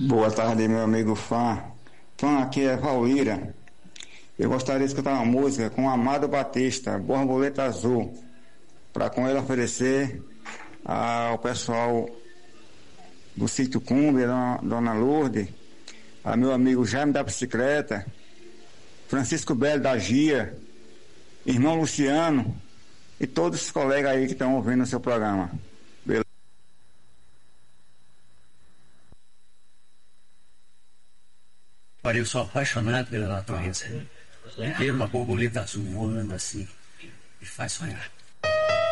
Boa tarde, meu amigo fã. Fã, aqui é Valira. Eu gostaria de escutar uma música com Amado Batista, Borboleta Azul, para com ele oferecer ao pessoal do Sítio Cumbi, Dona Lourdes, a meu amigo Jaime da Bicicleta, Francisco Belo da Gia, irmão Luciano e todos os colegas aí que estão ouvindo o seu programa. Beleza? Olha, eu sou apaixonado pela natureza. Ver uma borboleta azul voando assim me faz sonhar.